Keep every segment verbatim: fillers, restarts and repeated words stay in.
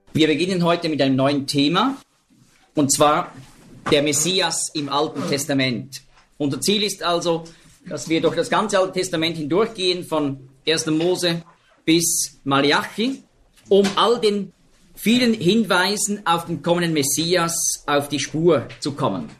Wir beginnen heute mit einem neuen Thema, und zwar der Messias im Alten Testament. Unser Ziel ist also, dass wir durch das ganze Alte Testament hindurchgehen, von erster Mose bis Malachi, um all den vielen Hinweisen auf den kommenden Messias auf die Spur zu kommen.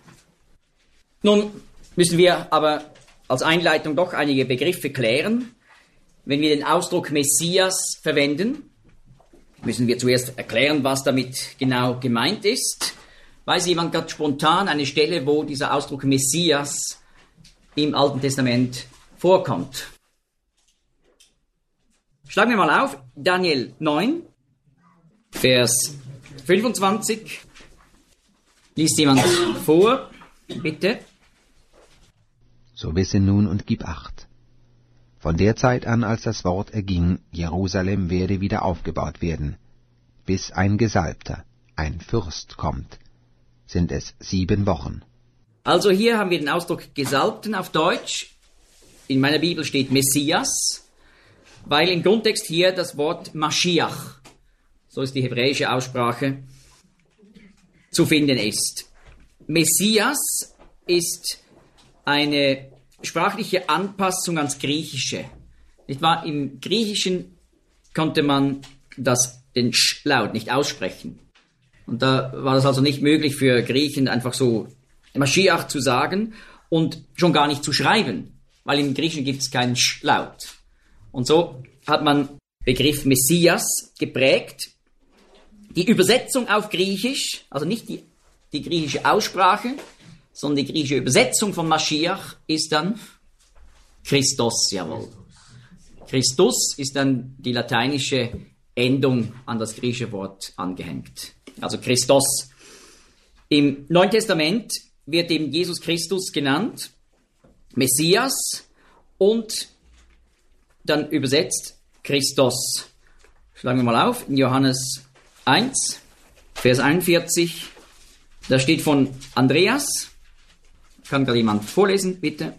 Nun müssen wir aber als Einleitung doch einige Begriffe klären. Wenn wir den Ausdruck Messias verwenden, müssen wir zuerst erklären, was damit genau gemeint ist. Weiß jemand gerade spontan eine Stelle, wo dieser Ausdruck Messias im Alten Testament vorkommt? Schlagen wir mal auf, Daniel neun, Vers fünfundzwanzig. Liest jemand vor, bitte. So wisse nun und gib Acht. Von der Zeit an, als das Wort erging, Jerusalem werde wieder aufgebaut werden, bis ein Gesalbter, ein Fürst kommt, sind es sieben Wochen. Also hier haben wir den Ausdruck Gesalbten auf Deutsch. In meiner Bibel steht Messias, weil im Grundtext hier das Wort Maschiach, so ist die hebräische Aussprache, zu finden ist. Messias ist eine sprachliche Anpassung ans Griechische. Nicht wahr? Im Griechischen konnte man das, den Sch-Laut nicht aussprechen. Und da war es also nicht möglich für Griechen einfach so Maschiach zu sagen und schon gar nicht zu schreiben, weil im Griechischen gibt es keinen Sch-Laut. Und so hat man Begriff Messias geprägt. Die Übersetzung auf Griechisch, also nicht die, die griechische Aussprache, sondern die griechische Übersetzung von Maschiach ist dann Christos, jawohl. Christus ist dann die lateinische Endung an das griechische Wort angehängt. Also Christos. Im Neuen Testament wird eben Jesus Christus genannt, Messias, und dann übersetzt Christos. Schlagen wir mal auf, in Johannes eins, Vers einundvierzig, da steht von Andreas. Kann gerade jemand vorlesen, bitte?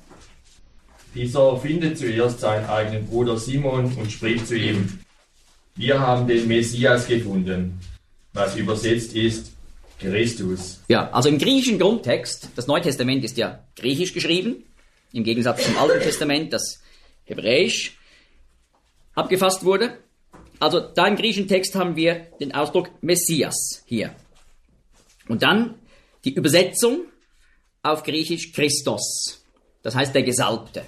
Dieser findet zuerst seinen eigenen Bruder Simon und spricht zu ihm: Wir haben den Messias gefunden, was übersetzt ist Christus. Ja, also im griechischen Grundtext, das Neue Testament ist ja griechisch geschrieben, im Gegensatz zum Alten Testament, das hebräisch abgefasst wurde. Also da im griechischen Text haben wir den Ausdruck Messias hier. Und dann die Übersetzung auf Griechisch Christos, das heißt der Gesalbte.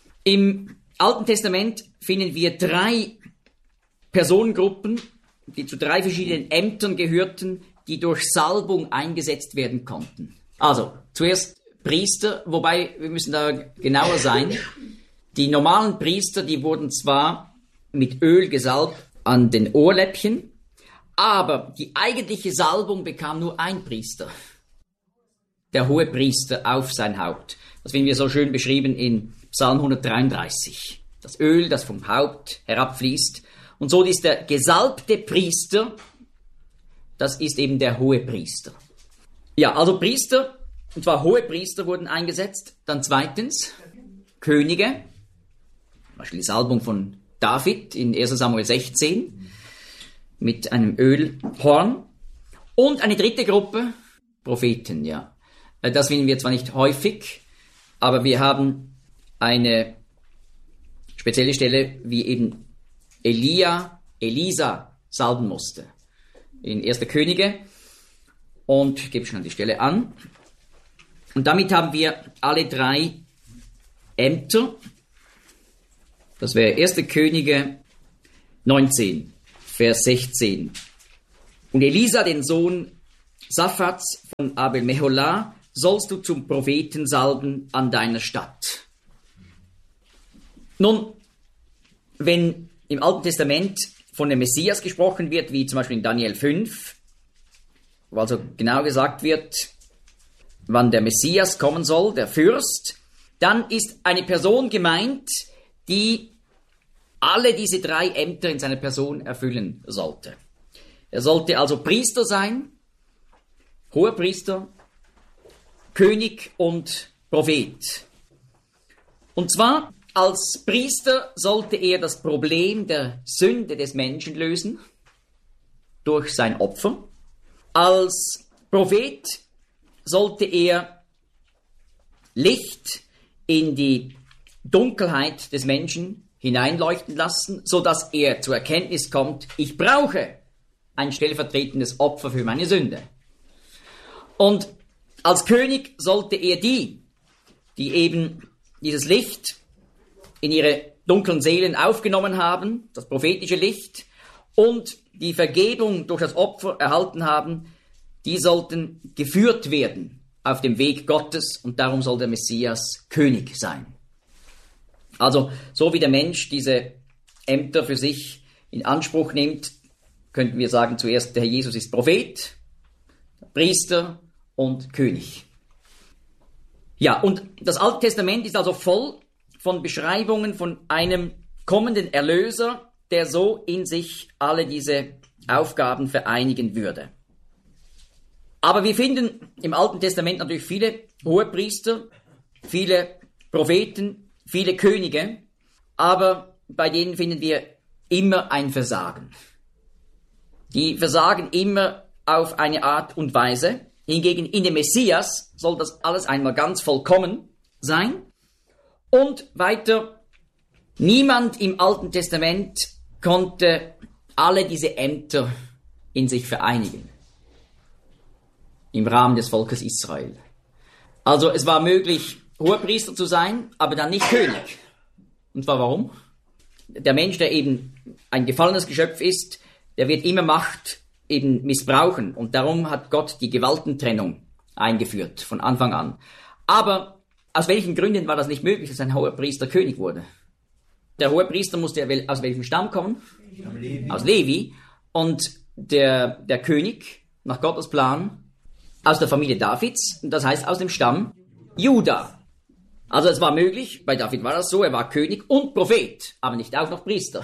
Im Alten Testament finden wir drei Personengruppen, die zu drei verschiedenen Ämtern gehörten, die durch Salbung eingesetzt werden konnten. Also zuerst Priester, wobei wir müssen da genauer sein. Die normalen Priester, die wurden zwar mit Öl gesalbt an den Ohrläppchen, aber die eigentliche Salbung bekam nur ein Priester. Der Hohepriester auf sein Haupt. Das finden wir so schön beschrieben in Psalm hundertdreiunddreißig. Das Öl, das vom Haupt herabfließt. Und so ist der gesalbte Priester, das ist eben der Hohepriester. Ja, also Priester, und zwar Hohepriester wurden eingesetzt. Dann zweitens Könige, zum Beispiel die Salbung von David in erster Samuel sechzehn mit einem Ölhorn. Und eine dritte Gruppe, Propheten, ja. Das finden wir zwar nicht häufig, aber wir haben eine spezielle Stelle, wie eben Elia, Elisa salben musste. In erster Könige. Und ich gebe schon die Stelle an. Und damit haben wir alle drei Ämter. Das wäre erster Könige neunzehn, Vers sechzehn. Und Elisa, den Sohn Saphats von Abel Meholah, sollst du zum Propheten salben an deiner Stadt. Nun, wenn im Alten Testament von dem Messias gesprochen wird, wie zum Beispiel in Daniel fünf, wo also genau gesagt wird, wann der Messias kommen soll, der Fürst, dann ist eine Person gemeint, die alle diese drei Ämter in seiner Person erfüllen sollte. Er sollte also Priester sein, Hohepriester, König und Prophet. Und zwar als Priester sollte er das Problem der Sünde des Menschen lösen, durch sein Opfer. Als Prophet sollte er Licht in die Dunkelheit des Menschen hineinleuchten lassen, so dass er zur Erkenntnis kommt, ich brauche ein stellvertretendes Opfer für meine Sünde. Und als König sollte er die, die eben dieses Licht in ihre dunklen Seelen aufgenommen haben, das prophetische Licht, und die Vergebung durch das Opfer erhalten haben, die sollten geführt werden auf dem Weg Gottes, und darum soll der Messias König sein. Also, so wie der Mensch diese Ämter für sich in Anspruch nimmt, könnten wir sagen, zuerst der Herr Jesus ist Prophet, Priester und König. Ja, und das Alte Testament ist also voll von Beschreibungen von einem kommenden Erlöser, der so in sich alle diese Aufgaben vereinigen würde. Aber wir finden im Alten Testament natürlich viele Hohepriester, viele Propheten, viele Könige, aber bei denen finden wir immer ein Versagen. Die versagen immer auf eine Art und Weise. Hingegen in dem Messias soll das alles einmal ganz vollkommen sein. Und weiter, niemand im Alten Testament konnte alle diese Ämter in sich vereinigen. Im Rahmen des Volkes Israel. Also es war möglich, Hohepriester zu sein, aber dann nicht König. Und zwar warum? Der Mensch, der eben ein gefallenes Geschöpf ist, der wird immer Macht eben missbrauchen. Und darum hat Gott die Gewaltentrennung eingeführt, von Anfang an. Aber aus welchen Gründen war das nicht möglich, dass ein Hohepriester König wurde? Der Hohepriester musste ja aus welchem Stamm kommen? Levi. Aus Levi. Und der, der König, nach Gottes Plan, aus der Familie Davids, das heißt aus dem Stamm Juda. Also es war möglich, bei David war das so, er war König und Prophet, aber nicht auch noch Priester.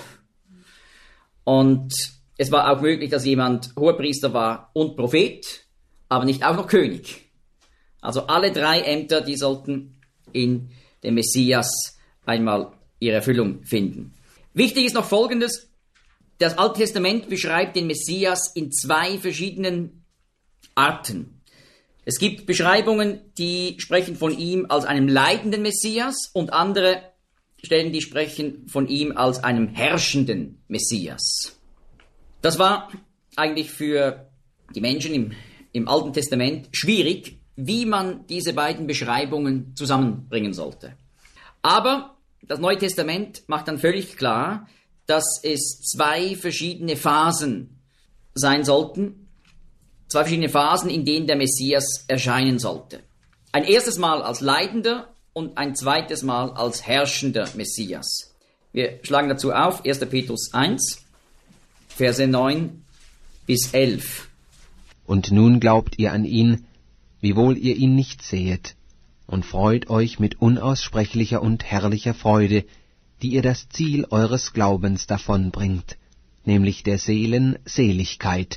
Und es war auch möglich, dass jemand Hohepriester war und Prophet, aber nicht auch noch König. Also alle drei Ämter, die sollten in dem Messias einmal ihre Erfüllung finden. Wichtig ist noch Folgendes: Das Alte Testament beschreibt den Messias in zwei verschiedenen Arten. Es gibt Beschreibungen, die sprechen von ihm als einem leidenden Messias, und andere Stellen, die sprechen von ihm als einem herrschenden Messias. Das war eigentlich für die Menschen im, im Alten Testament schwierig, wie man diese beiden Beschreibungen zusammenbringen sollte. Aber das Neue Testament macht dann völlig klar, dass es zwei verschiedene Phasen sein sollten, zwei verschiedene Phasen, in denen der Messias erscheinen sollte. Ein erstes Mal als leidender und ein zweites Mal als herrschender Messias. Wir schlagen dazu auf, erster Petrus eins, Verse neun bis elf. Und nun glaubt ihr an ihn, wiewohl ihr ihn nicht sehet, und freut euch mit unaussprechlicher und herrlicher Freude, die ihr das Ziel eures Glaubens davonbringt, nämlich der Seelen Seligkeit.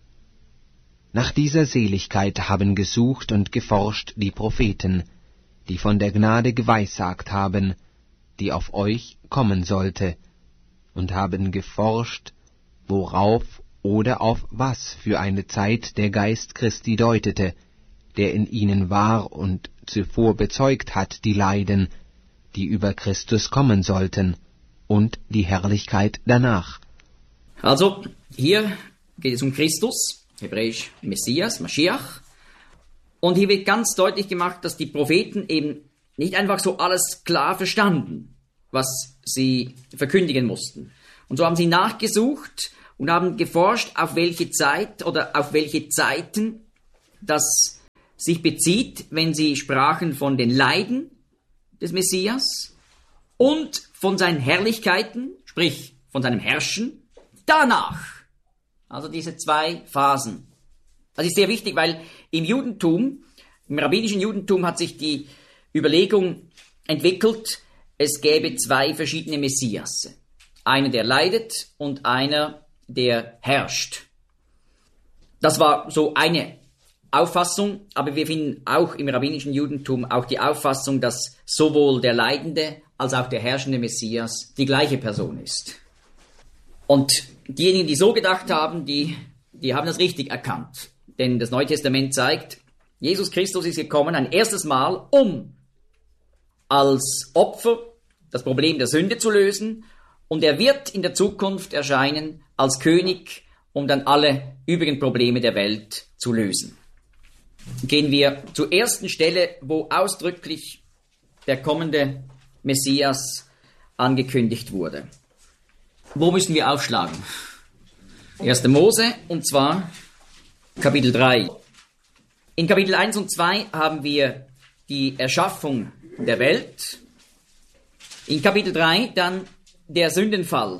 Nach dieser Seligkeit haben gesucht und geforscht die Propheten, die von der Gnade geweissagt haben, die auf euch kommen sollte, und haben geforscht, worauf oder auf was für eine Zeit der Geist Christi deutete, der in ihnen war und zuvor bezeugt hat die Leiden, die über Christus kommen sollten, und die Herrlichkeit danach. Also, hier geht es um Christus, hebräisch Messias, Maschiach. Und hier wird ganz deutlich gemacht, dass die Propheten eben nicht einfach so alles klar verstanden, was sie verkündigen mussten. Und so haben sie nachgesucht und haben geforscht, auf welche Zeit oder auf welche Zeiten das sich bezieht, wenn sie sprachen von den Leiden des Messias und von seinen Herrlichkeiten, sprich von seinem Herrschen, danach. Also diese zwei Phasen. Das ist sehr wichtig, weil im Judentum, im rabbinischen Judentum hat sich die Überlegung entwickelt, es gäbe zwei verschiedene Messiasse. Einer, der leidet, und einer, der herrscht. Das war so eine Auffassung, aber wir finden auch im rabbinischen Judentum auch die Auffassung, dass sowohl der leidende als auch der herrschende Messias die gleiche Person ist. Und diejenigen, die so gedacht haben, die, die die haben das richtig erkannt. Denn das Neue Testament zeigt, Jesus Christus ist gekommen ein erstes Mal, um als Opfer das Problem der Sünde zu lösen, und er wird in der Zukunft erscheinen als König, um dann alle übrigen Probleme der Welt zu lösen. Gehen wir zur ersten Stelle, wo ausdrücklich der kommende Messias angekündigt wurde. Wo müssen wir aufschlagen? erster Mose, und zwar Kapitel drei. In Kapitel eins und zwei haben wir die Erschaffung der Welt. In Kapitel drei dann der Sündenfall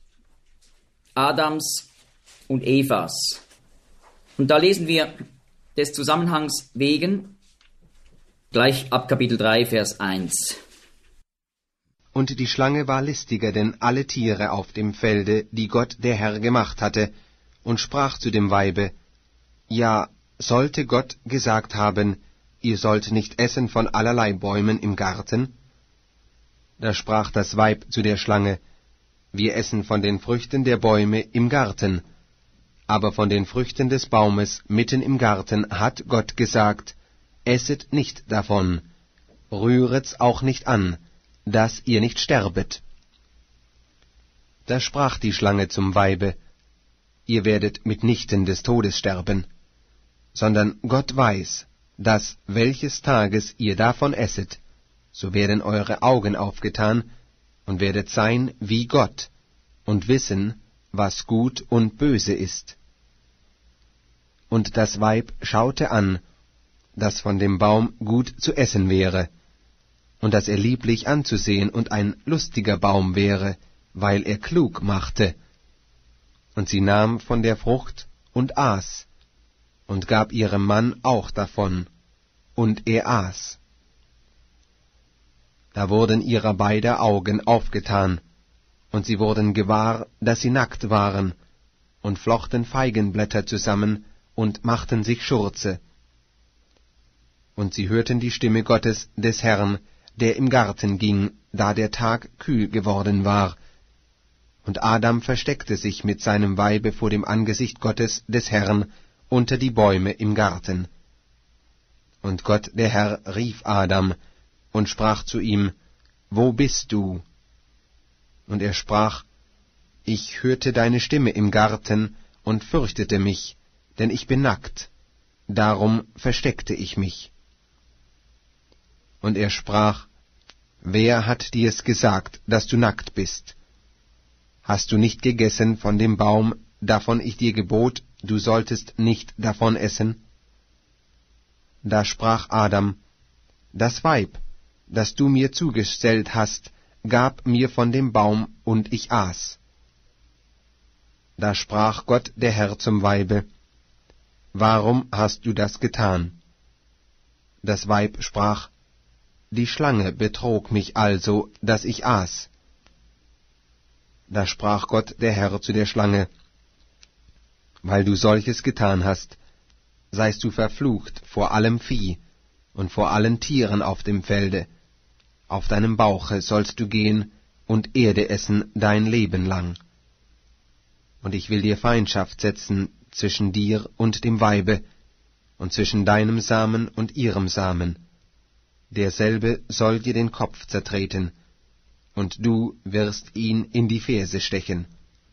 Adams und Evas. Und da lesen wir des Zusammenhangs wegen gleich ab Kapitel drei, Vers eins. Und die Schlange war listiger denn alle Tiere auf dem Felde, die Gott der Herr gemacht hatte, und sprach zu dem Weibe, ja, sollte Gott gesagt haben, ihr sollt nicht essen von allerlei Bäumen im Garten? Da sprach das Weib zu der Schlange, wir essen von den Früchten der Bäume im Garten, aber von den Früchten des Baumes mitten im Garten hat Gott gesagt, esset nicht davon, rühret's auch nicht an, dass ihr nicht sterbet. Da sprach die Schlange zum Weibe, ihr werdet mitnichten des Todes sterben, sondern Gott weiß, dass welches Tages ihr davon esset, so werden eure Augen aufgetan, und werdet sein wie Gott, und wissen, was gut und böse ist. Und das Weib schaute an, dass von dem Baum gut zu essen wäre, und dass er lieblich anzusehen und ein lustiger Baum wäre, weil er klug machte. Und sie nahm von der Frucht und aß, und gab ihrem Mann auch davon, und er aß. Da wurden ihrer beider Augen aufgetan, und sie wurden gewahr, dass sie nackt waren, und flochten Feigenblätter zusammen und machten sich Schurze. Und sie hörten die Stimme Gottes des Herrn, der im Garten ging, da der Tag kühl geworden war. Und Adam versteckte sich mit seinem Weibe vor dem Angesicht Gottes des Herrn unter die Bäume im Garten. Und Gott der Herr rief Adam und sprach zu ihm, wo bist du? Und er sprach, ich hörte deine Stimme im Garten und fürchtete mich, denn ich bin nackt, darum versteckte ich mich. Und er sprach, wer hat dir's gesagt, dass du nackt bist? Hast du nicht gegessen von dem Baum, davon ich dir gebot, du solltest nicht davon essen? Da sprach Adam, das Weib, das du mir zugestellt hast, gab mir von dem Baum, und ich aß. Da sprach Gott der Herr zum Weibe, warum hast du das getan? Das Weib sprach, die Schlange betrog mich also, dass ich aß. Da sprach Gott der Herr zu der Schlange, weil du solches getan hast, seist du verflucht vor allem Vieh und vor allen Tieren auf dem Felde. Auf deinem Bauche sollst du gehen und Erde essen dein Leben lang. Und ich will dir Feindschaft setzen zwischen dir und dem Weibe, und zwischen deinem Samen und ihrem Samen. Derselbe soll dir den Kopf zertreten, und du wirst ihn in die Ferse stechen.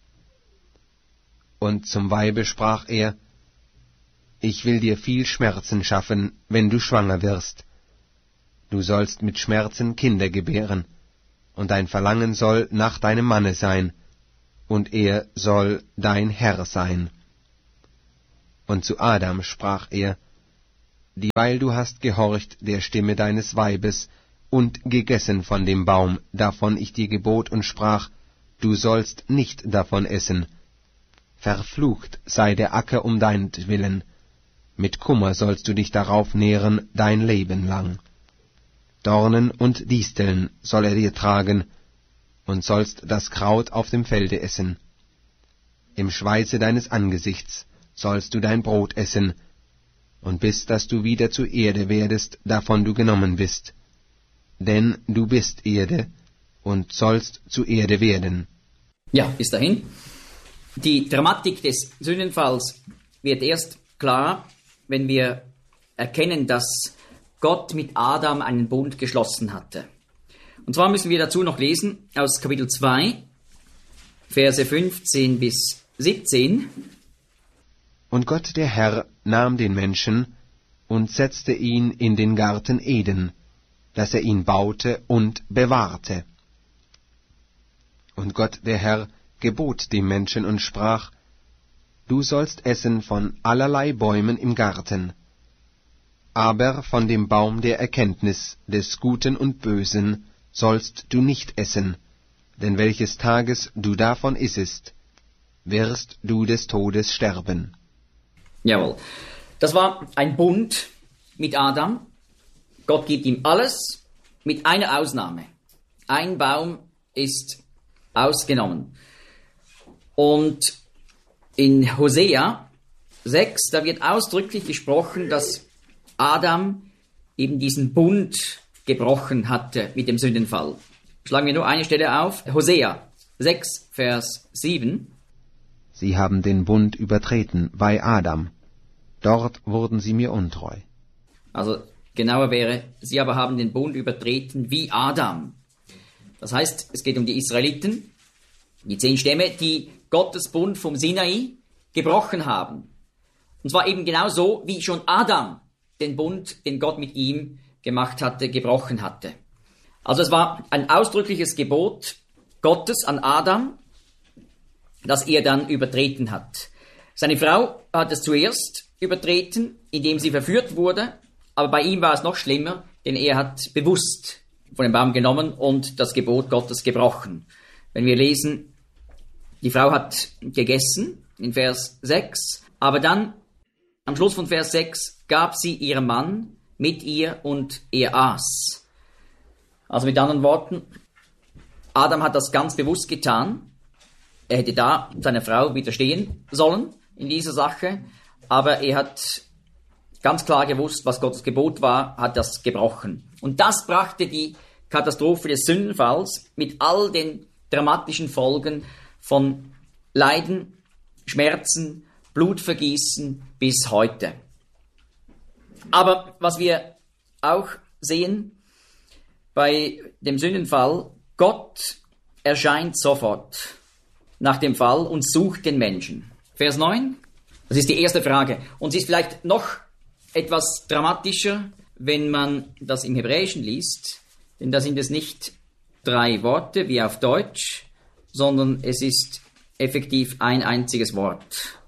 Und zum Weibe sprach er, ich will dir viel Schmerzen schaffen, wenn du schwanger wirst. Du sollst mit Schmerzen Kinder gebären, und dein Verlangen soll nach deinem Manne sein, und er soll dein Herr sein. Und zu Adam sprach er, dieweil du hast gehorcht der Stimme deines Weibes und gegessen von dem Baum, davon ich dir gebot und sprach, du sollst nicht davon essen. Verflucht sei der Acker um deinetwillen, mit Kummer sollst du dich darauf nähren dein Leben lang. Dornen und Disteln soll er dir tragen, und sollst das Kraut auf dem Felde essen. Im Schweiße deines Angesichts sollst du dein Brot essen, und bis dass du wieder zur Erde werdest, davon du genommen bist. Denn du bist Erde, und sollst zu Erde werden. Ja, bis dahin. Die Dramatik des Sündenfalls wird erst klar, wenn wir erkennen, dass Gott mit Adam einen Bund geschlossen hatte. Und zwar müssen wir dazu noch lesen aus Kapitel zwei, Verse fünfzehn bis siebzehn. Und Gott der Herr nahm den Menschen und setzte ihn in den Garten Eden, dass er ihn baute und bewahrte. Und Gott der Herr gebot dem Menschen und sprach: Du sollst essen von allerlei Bäumen im Garten, aber von dem Baum der Erkenntnis des Guten und Bösen sollst du nicht essen, denn welches Tages du davon issest, wirst du des Todes sterben. Jawohl. Das war ein Bund mit Adam. Gott gibt ihm alles, mit einer Ausnahme. Ein Baum ist ausgenommen. Und in Hosea sechs, da wird ausdrücklich gesprochen, dass Adam eben diesen Bund gebrochen hatte mit dem Sündenfall. Schlagen wir nur eine Stelle auf. Hosea sechs, Vers sieben. Sie haben den Bund übertreten bei Adam. Dort wurden sie mir untreu. Also genauer wäre, sie aber haben den Bund übertreten wie Adam. Das heißt, es geht um die Israeliten, die zehn Stämme, die Gottes Bund vom Sinai gebrochen haben. Und zwar eben genauso, wie schon Adam den Bund, den Gott mit ihm gemacht hatte, gebrochen hatte. Also es war ein ausdrückliches Gebot Gottes an Adam, das er dann übertreten hat. Seine Frau hat es zuerst übertreten, indem sie verführt wurde, aber bei ihm war es noch schlimmer, denn er hat bewusst von dem Baum genommen und das Gebot Gottes gebrochen. Wenn wir lesen, die Frau hat gegessen, in Vers sechs, aber dann, am Schluss von Vers sechs, gab sie ihrem Mann mit ihr und er aß. Also mit anderen Worten, Adam hat das ganz bewusst getan. Er hätte da seiner Frau widerstehen sollen in dieser Sache, aber er hat ganz klar gewusst, was Gottes Gebot war, hat das gebrochen. Und das brachte die Katastrophe des Sündenfalls mit all den dramatischen Folgen von Leiden, Schmerzen, Blutvergießen bis heute. Aber was wir auch sehen bei dem Sündenfall, Gott erscheint sofort nach dem Fall und sucht den Menschen. Vers neun, das ist die erste Frage. Und sie ist vielleicht noch etwas dramatischer, wenn man das im Hebräischen liest, denn da sind es nicht drei Worte wie auf Deutsch, sondern es ist effektiv ein einziges Wort.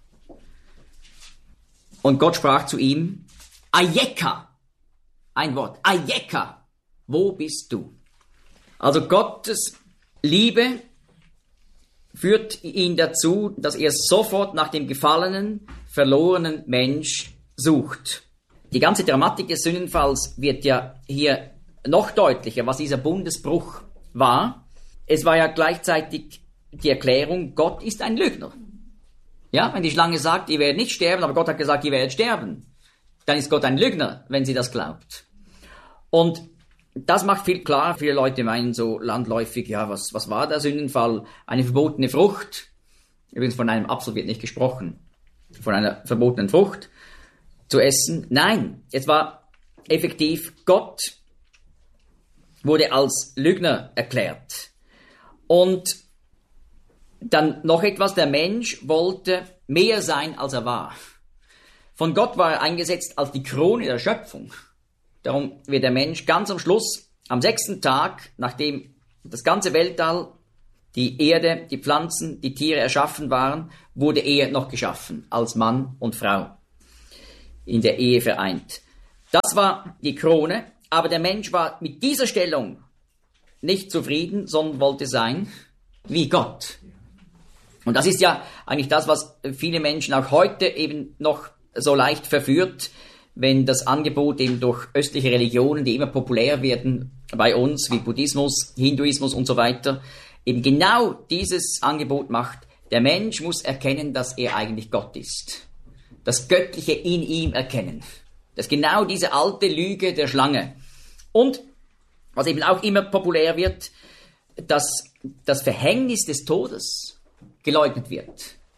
Und Gott sprach zu ihm, Ayeka, ein Wort, Ayeka, wo bist du? Also Gottes Liebe führt ihn dazu, dass er sofort nach dem gefallenen, verlorenen Mensch sucht. Die ganze Dramatik des Sündenfalls wird ja hier noch deutlicher, was dieser Bundesbruch war. Es war ja gleichzeitig die Erklärung, Gott ist ein Lügner. Ja, wenn die Schlange sagt, ihr werdet nicht sterben, aber Gott hat gesagt, ihr werdet sterben, dann ist Gott ein Lügner, wenn sie das glaubt. Und das macht viel klarer. Viele Leute meinen so landläufig, ja, was, was war der Sündenfall? Eine verbotene Frucht. Übrigens von einem Apfel wird nicht gesprochen. Von einer verbotenen Frucht zu essen. Nein, es war effektiv, Gott wurde als Lügner erklärt. Und dann noch etwas, der Mensch wollte mehr sein, als er war. Von Gott war er eingesetzt als die Krone der Schöpfung. Darum wird der Mensch ganz am Schluss, am sechsten Tag, nachdem das ganze Weltall, die Erde, die Pflanzen, die Tiere erschaffen waren, wurde er noch geschaffen, als Mann und Frau, in der Ehe vereint. Das war die Krone, aber der Mensch war mit dieser Stellung nicht zufrieden, sondern wollte sein wie Gott. Und das ist ja eigentlich das, was viele Menschen auch heute eben noch so leicht verführt, wenn das Angebot eben durch östliche Religionen, die immer populär werden bei uns, wie Buddhismus, Hinduismus und so weiter, eben genau dieses Angebot macht. Der Mensch muss erkennen, dass er eigentlich Gott ist. Das Göttliche in ihm erkennen. Das ist genau diese alte Lüge der Schlange. Und, was eben auch immer populär wird, dass das Verhängnis des Todes geleugnet wird.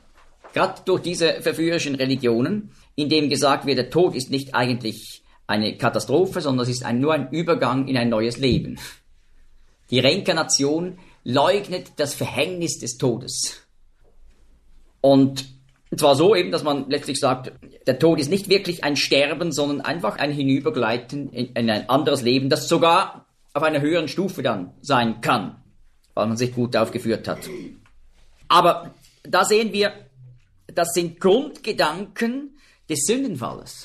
gerade durch diese verführerischen Religionen, in dem gesagt wird, der Tod ist nicht eigentlich eine Katastrophe, sondern es ist ein, nur ein Übergang in ein neues Leben. Die Reinkarnation leugnet das Verhängnis des Todes. Und zwar so eben, dass man letztlich sagt, der Tod ist nicht wirklich ein Sterben, sondern einfach ein Hinübergleiten in, in ein anderes Leben, das sogar auf einer höheren Stufe dann sein kann, weil man sich gut aufgeführt hat. Aber da sehen wir, das sind Grundgedanken des Sündenfalles.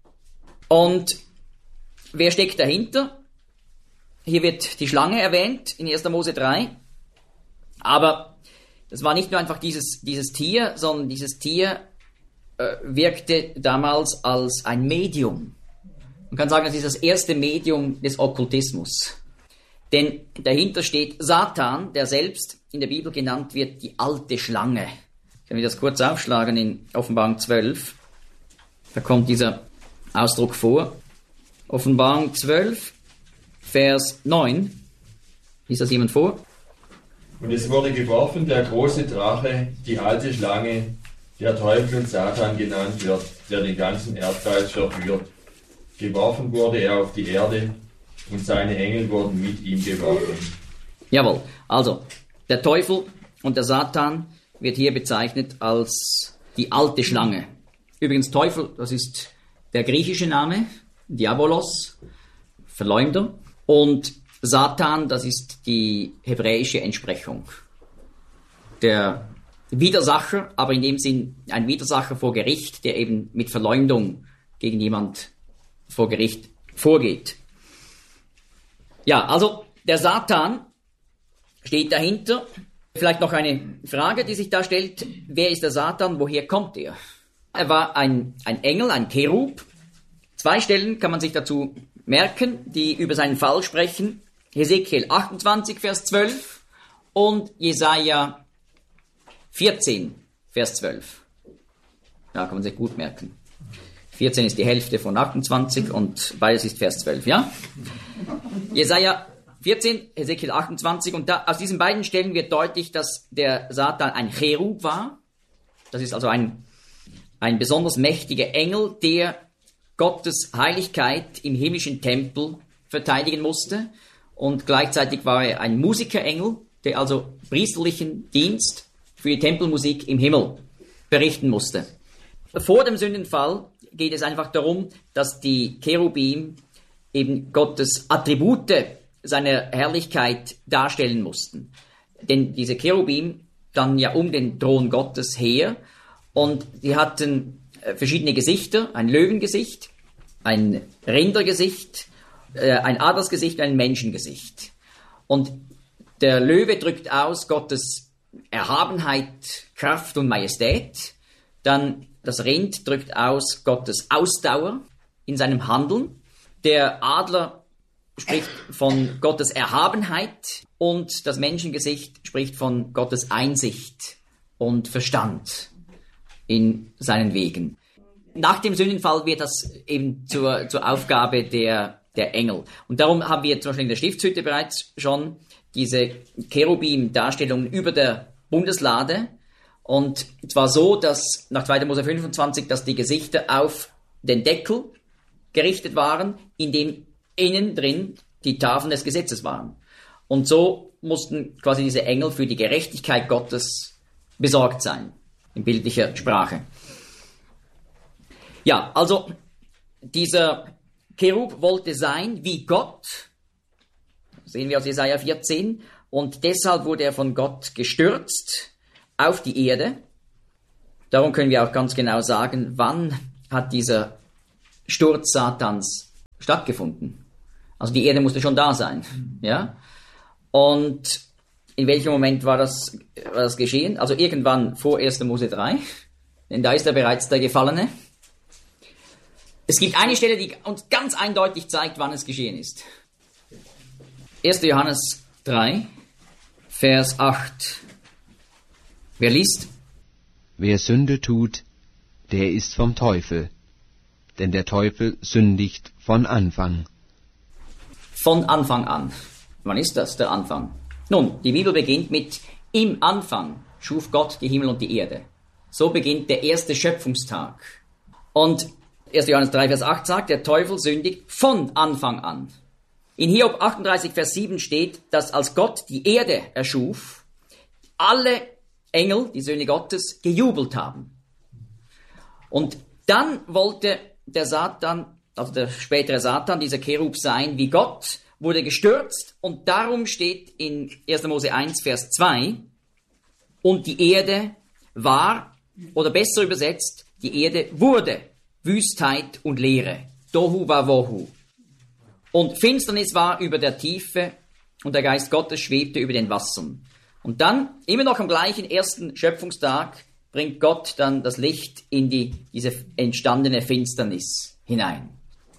Und wer steckt dahinter? Hier wird die Schlange erwähnt in erster Mose drei. Aber das war nicht nur einfach dieses, dieses Tier, sondern dieses Tier äh, wirkte damals als ein Medium. Man kann sagen, das ist das erste Medium des Okkultismus. Denn dahinter steht Satan, der selbst in der Bibel genannt wird, die alte Schlange. Können wir das kurz aufschlagen in Offenbarung zwölf. Da kommt dieser Ausdruck vor. Offenbarung zwölf, Vers neun. Liest das jemand vor? Und es wurde geworfen, der große Drache, die alte Schlange, der Teufel und Satan genannt wird, der den ganzen Erdkreis verführt. Geworfen wurde er auf die Erde und seine Engel wurden mit ihm geworfen. Jawohl, also der Teufel und der Satan wird hier bezeichnet als die alte Schlange. Übrigens Teufel, das ist der griechische Name, Diabolos, Verleumder, und Satan, das ist die hebräische Entsprechung. Der Widersacher, aber in dem Sinn ein Widersacher vor Gericht, der eben mit Verleumdung gegen jemand vor Gericht vorgeht. Ja, also der Satan steht dahinter. Vielleicht noch eine Frage, die sich da stellt. Wer ist der Satan? Woher kommt er? Er war ein, ein Engel, ein Cherub. Zwei Stellen kann man sich dazu merken, die über seinen Fall sprechen. Hesekiel achtundzwanzig, Vers zwölf und Jesaja vierzehn, Vers zwölf. Ja, kann man sich gut merken. vierzehn ist die Hälfte von achtundzwanzig und beides ist Vers zwölf, ja? Jesaja vierzehn, Hesekiel achtundzwanzig, und da, aus diesen beiden Stellen wird deutlich, dass der Satan ein Cherub war. Das ist also ein, ein besonders mächtiger Engel, der Gottes Heiligkeit im himmlischen Tempel verteidigen musste. Und gleichzeitig war er ein Musikerengel, der also priesterlichen Dienst für die Tempelmusik im Himmel verrichten musste. Vor dem Sündenfall geht es einfach darum, dass die Cherubim eben Gottes Attribute seiner Herrlichkeit darstellen mussten. Denn diese Cherubim standen ja um den Thron Gottes her und die hatten verschiedene Gesichter, ein Löwengesicht, ein Rindergesicht, ein Adlersgesicht, ein Menschengesicht. Und der Löwe drückt aus Gottes Erhabenheit, Kraft und Majestät. Dann das Rind drückt aus Gottes Ausdauer in seinem Handeln. Der Adler spricht von Gottes Erhabenheit und das Menschengesicht spricht von Gottes Einsicht und Verstand in seinen Wegen. Nach dem Sündenfall wird das eben zur, zur Aufgabe der, der Engel. Und darum haben wir zum Beispiel in der Stiftshütte bereits schon diese Cherubim-Darstellungen über der Bundeslade. Und zwar so, dass nach zweiter Mose fünfundzwanzig, dass die Gesichter auf den Deckel gerichtet waren, in dem innen drin die Tafeln des Gesetzes waren. Und so mussten quasi diese Engel für die Gerechtigkeit Gottes besorgt sein, in bildlicher Sprache. Ja, also dieser Cherub wollte sein wie Gott, sehen wir aus Jesaja vierzehn, und deshalb wurde er von Gott gestürzt auf die Erde. Darum können wir auch ganz genau sagen, wann hat dieser Sturz Satans stattgefunden. Also die Erde musste schon da sein, ja. Und in welchem Moment war das, war das geschehen? Also irgendwann vor erster Mose drei, denn da ist er bereits der Gefallene. Es gibt eine Stelle, die uns ganz eindeutig zeigt, wann es geschehen ist. erster Johannes drei, Vers acht. Wer liest? Wer Sünde tut, der ist vom Teufel, denn der Teufel sündigt von Anfang. Von Anfang an. Wann ist das, der Anfang? Nun, die Bibel beginnt mit: Im Anfang schuf Gott die Himmel und die Erde. So beginnt der erste Schöpfungstag. Und erster Johannes drei, Vers acht sagt, der Teufel sündigt von Anfang an. In Hiob achtunddreißig, Vers sieben steht, dass als Gott die Erde erschuf, alle Engel, die Söhne Gottes, gejubelt haben. Und dann wollte der Satan, also der spätere Satan, dieser Cherub sein wie Gott, wurde gestürzt und darum steht in erster Mose eins, Vers zwei, und die Erde war, oder besser übersetzt, die Erde wurde Wüstheit und Leere. Tohu wabohu. Und Finsternis war über der Tiefe und der Geist Gottes schwebte über den Wassern. Und dann, immer noch am gleichen ersten Schöpfungstag, bringt Gott dann das Licht in die, diese entstandene Finsternis hinein.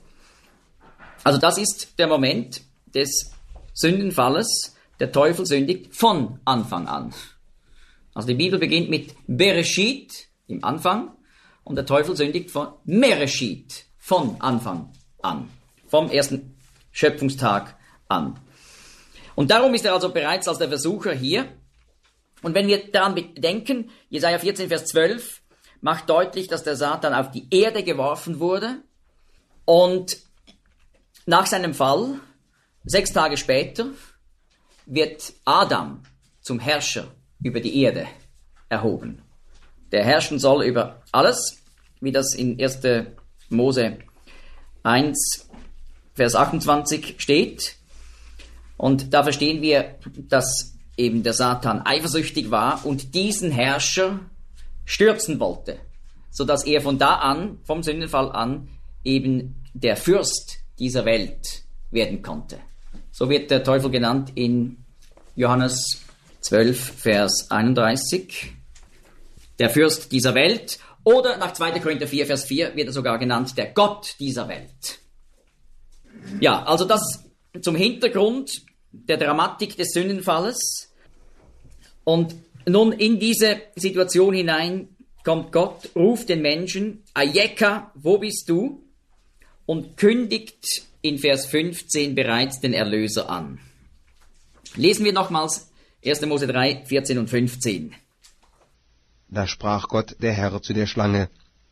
Also das ist der Moment des Sündenfalles. Der Teufel sündigt von Anfang an. Also die Bibel beginnt mit Bereshit, im Anfang, und der Teufel sündigt von Mereshit, von Anfang an, vom ersten Schöpfungstag an. Und darum ist er also bereits als der Versucher hier. Und wenn wir daran denken, Jesaja vierzehn, Vers zwölf macht deutlich, dass der Satan auf die Erde geworfen wurde und nach seinem Fall, sechs Tage später, wird Adam zum Herrscher über die Erde erhoben. Der herrschen soll über alles, wie das in erster Mose eins, Vers achtundzwanzig steht. Und da verstehen wir, dass eben der Satan eifersüchtig war und diesen Herrscher stürzen wollte, sodass er von da an, vom Sündenfall an, eben der Fürst dieser Welt werden konnte. So wird der Teufel genannt in Johannes zwölf, Vers einunddreißig. Der Fürst dieser Welt. Oder nach zweiter Korinther vier, Vers vier wird er sogar genannt der Gott dieser Welt. Ja, also das zum Hintergrund der Dramatik des Sündenfalles. Und nun in diese Situation hinein kommt Gott, ruft den Menschen, Ayeka, wo bist du? Und kündigt in Vers fünfzehn bereits den Erlöser an. Lesen wir nochmals erster Mose drei, vierzehn und fünfzehn. Da sprach Gott, der Herr, zu der Schlange,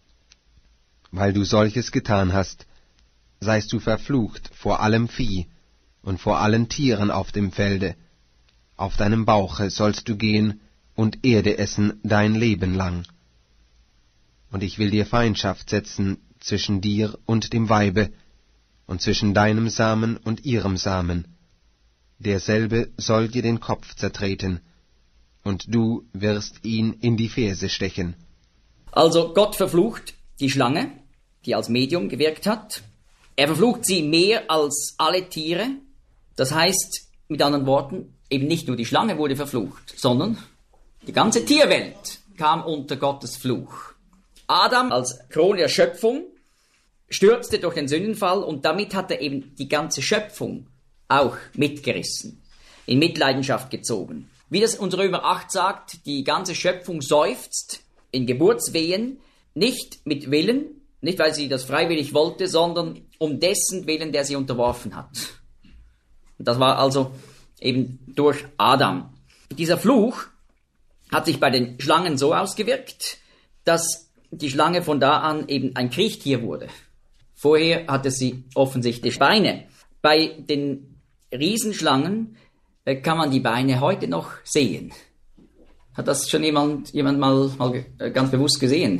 weil du solches getan hast, seist du verflucht vor allem Vieh und vor allen Tieren auf dem Felde. Auf deinem Bauche sollst du gehen und Erde essen dein Leben lang. Und ich will dir Feindschaft setzen zwischen dir und dem Weibe, und zwischen deinem Samen und ihrem Samen. Derselbe soll dir den Kopf zertreten, und du wirst ihn in die Ferse stechen. Also Gott verflucht die Schlange, die als Medium gewirkt hat. Er verflucht sie mehr als alle Tiere. Das heißt, mit anderen Worten, eben nicht nur die Schlange wurde verflucht, sondern die ganze Tierwelt kam unter Gottes Fluch. Adam als Krone der Schöpfung stürzte durch den Sündenfall und damit hat er eben die ganze Schöpfung auch mitgerissen, in Mitleidenschaft gezogen. Wie das uns Römer acht sagt, die ganze Schöpfung seufzt in Geburtswehen, nicht mit Willen, nicht weil sie das freiwillig wollte, sondern um dessen Willen, der sie unterworfen hat. Und das war also eben durch Adam. Dieser Fluch hat sich bei den Schlangen so ausgewirkt, dass die Schlange von da an eben ein Kriechtier wurde. Vorher hatte sie offensichtlich Beine. Bei den Riesenschlangen äh, kann man die Beine heute noch sehen. Hat das schon jemand, jemand mal, mal äh, ganz bewusst gesehen?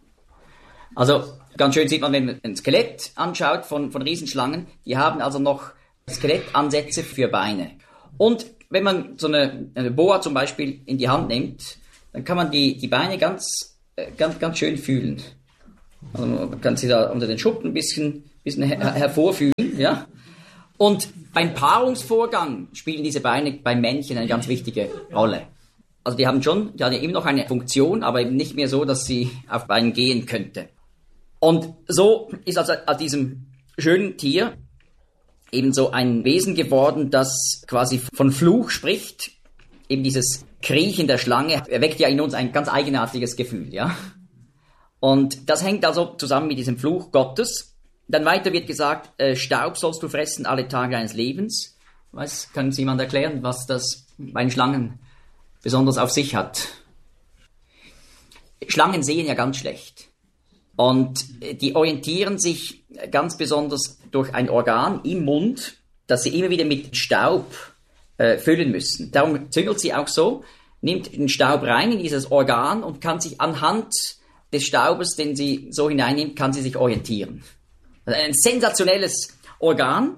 Also ganz schön sieht man, wenn man ein Skelett anschaut von, von Riesenschlangen, die haben also noch Skelettansätze für Beine. Und wenn man so eine, eine Boa zum Beispiel in die Hand nimmt, dann kann man die, die Beine ganz, äh, ganz, ganz schön fühlen. Also man kann sie da unter den Schuppen ein bisschen, bisschen her- hervorfühlen, ja. Und beim Paarungsvorgang spielen diese Beine beim Männchen eine ganz wichtige Rolle. Also die haben schon, die haben ja immer noch eine Funktion, aber eben nicht mehr so, dass sie auf Beinen gehen könnte. Und so ist also aus diesem schönen Tier ebenso ein Wesen geworden, das quasi von Fluch spricht. Eben dieses Kriechen der Schlange erweckt ja in uns ein ganz eigenartiges Gefühl, ja. Und das hängt also zusammen mit diesem Fluch Gottes. Dann weiter wird gesagt, äh, Staub sollst du fressen alle Tage deines Lebens. Was, kann uns jemand erklären, was das bei den Schlangen besonders auf sich hat? Schlangen sehen ja ganz schlecht. Und die orientieren sich ganz besonders durch ein Organ im Mund, das sie immer wieder mit Staub äh, füllen müssen. Darum züngelt sie auch so, nimmt den Staub rein in dieses Organ und kann sich anhand des Staubes, den sie so hineinnimmt, kann sie sich orientieren. Also ein sensationelles Organ,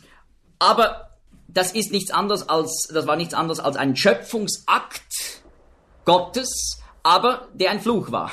aber das ist nichts anderes als, das war nichts anderes als ein Schöpfungsakt Gottes, aber der ein Fluch war.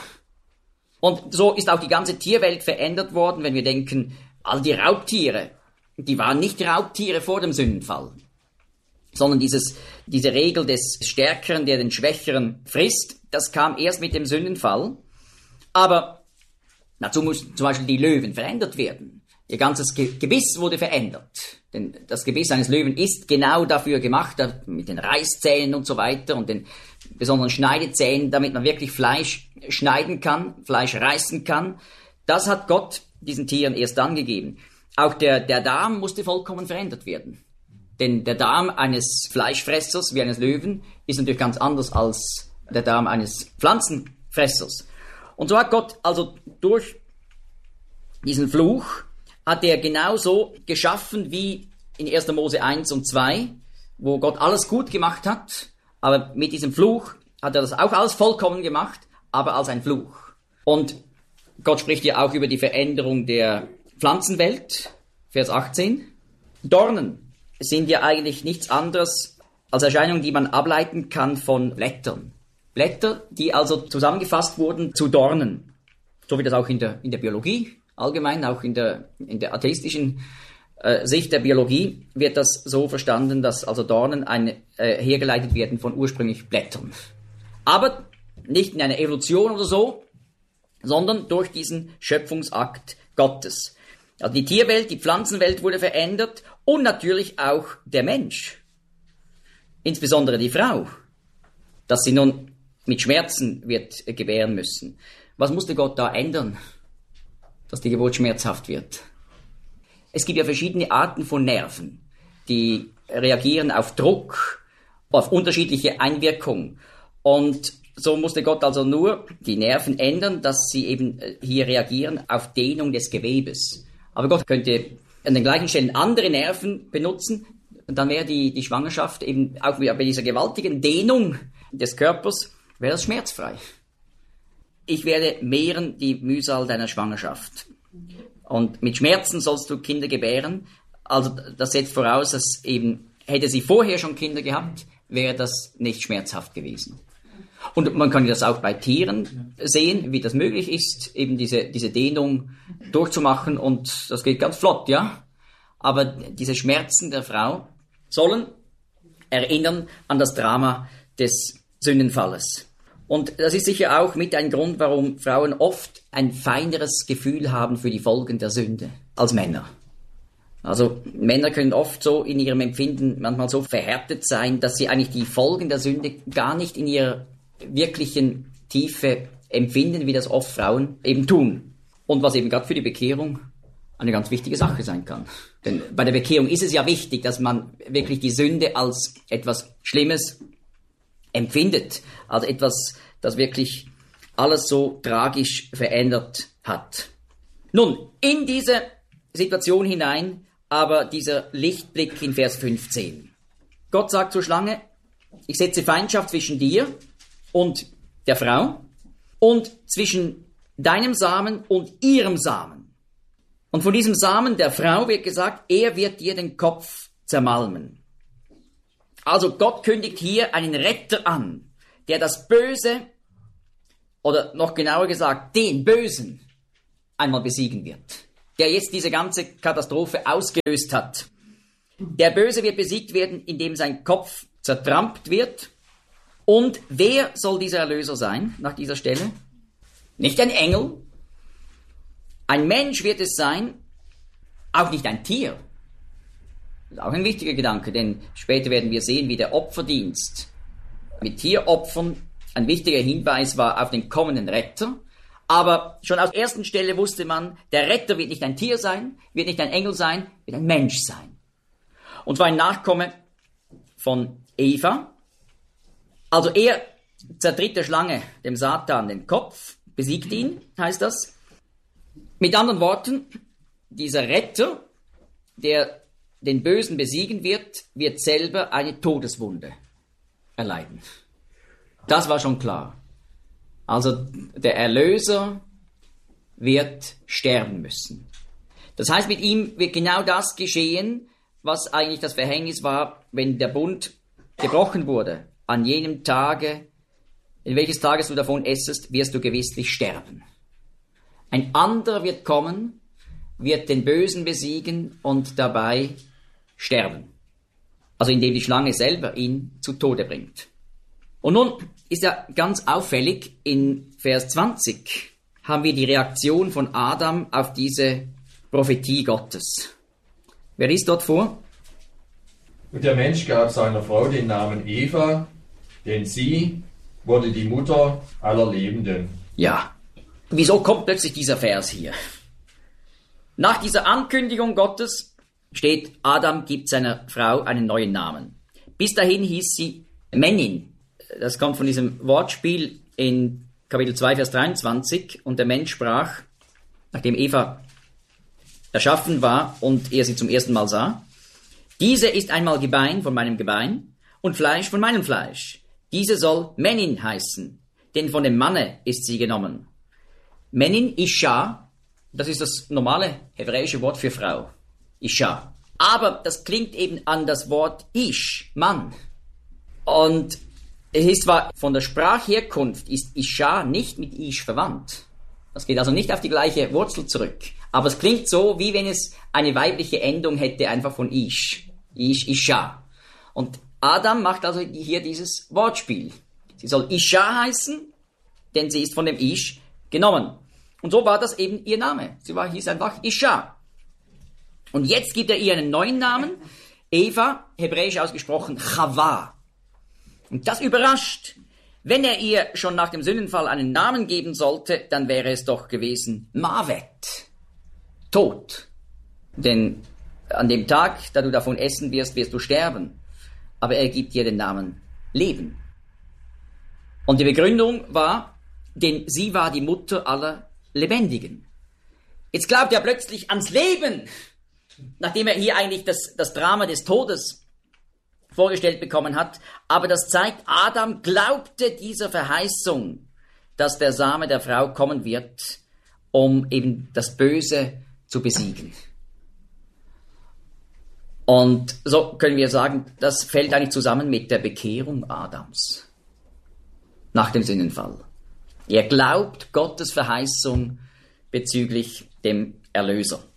Und so ist auch die ganze Tierwelt verändert worden, wenn wir denken, all die Raubtiere, die waren nicht Raubtiere vor dem Sündenfall, sondern dieses, diese Regel des Stärkeren, der den Schwächeren frisst, das kam erst mit dem Sündenfall. Aber dazu mussten zum Beispiel die Löwen verändert werden. Ihr ganzes Ge- Gebiss wurde verändert. Denn das Gebiss eines Löwen ist genau dafür gemacht, mit den Reißzähnen und so weiter und den besonderen Schneidezähnen, damit man wirklich Fleisch schneiden kann, Fleisch reißen kann. Das hat Gott diesen Tieren erst dann gegeben. Auch der, der Darm musste vollkommen verändert werden. Denn der Darm eines Fleischfressers wie eines Löwen ist natürlich ganz anders als der Darm eines Pflanzenfressers. Und so hat Gott also durch diesen Fluch, hat er genauso geschaffen wie in erster Mose eins und zwei, wo Gott alles gut gemacht hat, aber mit diesem Fluch hat er das auch alles vollkommen gemacht, aber als ein Fluch. Und Gott spricht ja auch über die Veränderung der Pflanzenwelt, Vers achtzehn. Dornen sind ja eigentlich nichts anderes als Erscheinungen, die man ableiten kann von Blättern. Blätter, die also zusammengefasst wurden zu Dornen. So wie das auch in der, in der Biologie, allgemein auch in der, in der atheistischen äh, Sicht der Biologie wird das so verstanden, dass also Dornen eine, äh, hergeleitet werden von ursprünglich Blättern. Aber nicht in einer Evolution oder so, sondern durch diesen Schöpfungsakt Gottes. Also die Tierwelt, die Pflanzenwelt wurde verändert und natürlich auch der Mensch. Insbesondere die Frau, dass sie nun mit Schmerzen wird gebären müssen. Was musste Gott da ändern, dass die Geburt schmerzhaft wird? Es gibt ja verschiedene Arten von Nerven, die reagieren auf Druck, auf unterschiedliche Einwirkungen. Und so musste Gott also nur die Nerven ändern, dass sie eben hier reagieren auf Dehnung des Gewebes. Aber Gott könnte an den gleichen Stellen andere Nerven benutzen, und dann wäre die, die Schwangerschaft eben auch wieder bei dieser gewaltigen Dehnung des Körpers, wäre das schmerzfrei. Ich werde mehren die Mühsal deiner Schwangerschaft. Und mit Schmerzen sollst du Kinder gebären. Also das setzt voraus, dass eben, hätte sie vorher schon Kinder gehabt, wäre das nicht schmerzhaft gewesen. Und man kann das auch bei Tieren sehen, wie das möglich ist, eben diese, diese Dehnung durchzumachen, und das geht ganz flott, ja. Aber diese Schmerzen der Frau sollen erinnern an das Drama des Sündenfalles. Und das ist sicher auch mit ein Grund, warum Frauen oft ein feineres Gefühl haben für die Folgen der Sünde als Männer. Also Männer können oft so in ihrem Empfinden manchmal so verhärtet sein, dass sie eigentlich die Folgen der Sünde gar nicht in ihrer wirklichen Tiefe empfinden, wie das oft Frauen eben tun. Und was eben gerade für die Bekehrung eine ganz wichtige Sache sein kann. Denn bei der Bekehrung ist es ja wichtig, dass man wirklich die Sünde als etwas Schlimmes empfindet, also etwas, das wirklich alles so tragisch verändert hat. Nun, in diese Situation hinein aber dieser Lichtblick in Vers fünfzehn. Gott sagt zur Schlange, ich setze Feindschaft zwischen dir und der Frau und zwischen deinem Samen und ihrem Samen. Und von diesem Samen der Frau wird gesagt, er wird dir den Kopf zermalmen. Also Gott kündigt hier einen Retter an, der das Böse, oder noch genauer gesagt, den Bösen einmal besiegen wird, der jetzt diese ganze Katastrophe ausgelöst hat. Der Böse wird besiegt werden, indem sein Kopf zertrampelt wird. Und wer soll dieser Erlöser sein nach dieser Stelle? Nicht ein Engel, ein Mensch wird es sein, auch nicht ein Tier. Das ist auch ein wichtiger Gedanke, denn später werden wir sehen, wie der Opferdienst mit Tieropfern ein wichtiger Hinweis war auf den kommenden Retter. Aber schon aus der ersten Stelle wusste man, der Retter wird nicht ein Tier sein, wird nicht ein Engel sein, wird ein Mensch sein. Und zwar ein Nachkomme von Eva. Also er zertritt der Schlange dem Satan den Kopf, besiegt ihn, heißt das. Mit anderen Worten, dieser Retter, der den Bösen besiegen wird, wird selber eine Todeswunde erleiden. Das war schon klar. Also der Erlöser wird sterben müssen. Das heißt, mit ihm wird genau das geschehen, was eigentlich das Verhängnis war, wenn der Bund gebrochen wurde. An jenem Tage, in welches Tages du davon essest, wirst du gewisslich sterben. Ein anderer wird kommen, wird den Bösen besiegen und dabei sterben. Also indem die Schlange selber ihn zu Tode bringt. Und nun ist ja ganz auffällig, in Vers zwanzig haben wir die Reaktion von Adam auf diese Prophetie Gottes. Wer liest dort vor? Und der Mensch gab seiner Frau den Namen Eva, denn sie wurde die Mutter aller Lebenden. Ja, wieso kommt plötzlich dieser Vers hier? Nach dieser Ankündigung Gottes steht, Adam gibt seiner Frau einen neuen Namen. Bis dahin hieß sie Männin. Das kommt von diesem Wortspiel in Kapitel zwei, Vers dreiundzwanzig. Und der Mensch sprach, nachdem Eva erschaffen war und er sie zum ersten Mal sah, diese ist einmal Gebein von meinem Gebein und Fleisch von meinem Fleisch. Diese soll Männin heißen, denn von dem Manne ist sie genommen. Männin, Isha, das ist das normale hebräische Wort für Frau. Isha. Aber das klingt eben an das Wort Ish, Mann. Und es ist zwar von der Sprachherkunft ist Isha nicht mit Ish verwandt. Das geht also nicht auf die gleiche Wurzel zurück. Aber es klingt so, wie wenn es eine weibliche Endung hätte, einfach von Ish. Ish, Isha. Und Adam macht also hier dieses Wortspiel. Sie soll Isha heißen, denn sie ist von dem Ish genommen. Und so war das eben ihr Name. Sie war, hieß einfach Isha. Und jetzt gibt er ihr einen neuen Namen. Eva, hebräisch ausgesprochen, Chava. Und das überrascht. Wenn er ihr schon nach dem Sündenfall einen Namen geben sollte, dann wäre es doch gewesen Mavet. Tod. Denn an dem Tag, da du davon essen wirst, wirst du sterben. Aber er gibt dir den Namen Leben. Und die Begründung war, denn sie war die Mutter aller Lebendigen. Jetzt glaubt er plötzlich ans Leben, nachdem er hier eigentlich das, das Drama des Todes vorgestellt bekommen hat. Aber das zeigt, Adam glaubte dieser Verheißung, dass der Same der Frau kommen wird, um eben das Böse zu besiegen. Und so können wir sagen, das fällt eigentlich zusammen mit der Bekehrung Adams nach dem Sündenfall. Er glaubt Gottes Verheißung bezüglich dem Erlöser.